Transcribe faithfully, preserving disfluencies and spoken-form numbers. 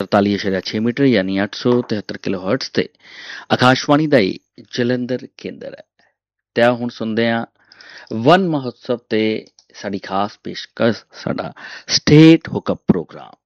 ਤਰਤਾਲੀ ਇਸ਼ਾਰਿਆ ਛੇ ਮੀਟਰ ਯਾਨੀ ਅੱਠ ਸੌ ਤਿਹੱਤਰ ਕਿਲੋ ਹਰਟਸ ਤੇ ਆਕਾਸ਼ਵਾਣੀ ਦਾ ਹੀ ਜਲੰਧਰ ਕੇਂਦਰ ਹੈ। ਤੇ ਆ ਹੁਣ ਸੁਣਦੇ ਹਾਂ ਵਨ ਮਹੋਤਸਵ ਤੇ ਸਾਡੀ ਖਾਸ ਪੇਸ਼ਕਸ਼, ਸਾਡਾ ਸਟੇਟ ਹੁਕਅਪ ਪ੍ਰੋਗਰਾਮ।